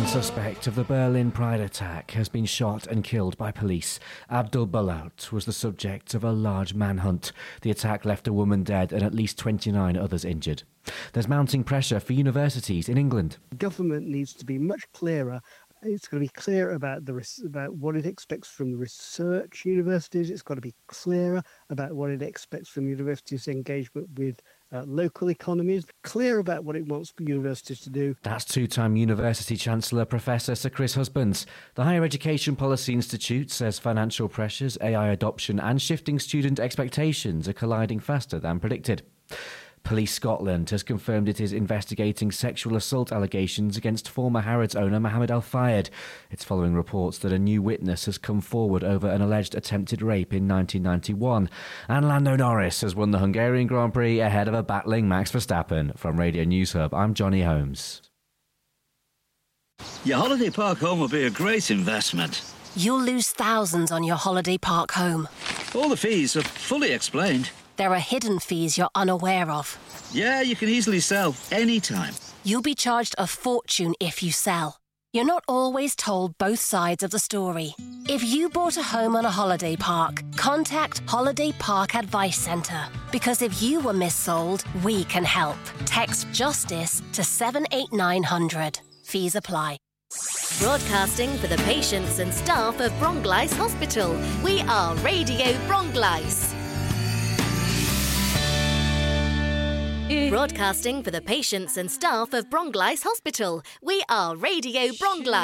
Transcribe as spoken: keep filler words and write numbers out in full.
main suspect of the Berlin Pride attack has been shot and killed by police. Abdul Balout was the subject of a large manhunt. The attack left a woman dead and at least twenty-nine others injured. There's mounting pressure for universities in England. Government needs to be much clearer. It's got to be clear about the about what it expects from the research universities. It's got to be clearer about what it expects from universities' engagement with uh, local economies. Clear about what it wants universities to do. That's two-time University Chancellor Professor Sir Chris Husbands. The Higher Education Policy Institute says financial pressures, A I adoption and shifting student expectations are colliding faster than predicted. Police Scotland has confirmed it is investigating sexual assault allegations against former Harrods owner Mohammed Al Fayed. It's following reports that a new witness has come forward over an alleged attempted rape in nineteen ninety-one. And Lando Norris has won the Hungarian Grand Prix ahead of a battling Max Verstappen. From Radio News Hub, I'm Johnny Holmes. Your holiday park home will be a great investment. You'll lose thousands on your holiday park home. All the fees are fully explained. There are hidden fees you're unaware of. Yeah, you can easily sell anytime. You'll be charged a fortune if you sell. You're not always told both sides of the story. If you bought a home on a holiday park, contact Holiday Park Advice Centre. Because if you were missold, we can help. Text JUSTICE to seven eight nine hundred. Fees apply. Broadcasting for the patients and staff of Bronglice Hospital. We are Radio Bronglice. Broadcasting for the patients and staff of Bronglice Hospital. We are Radio Bronglice.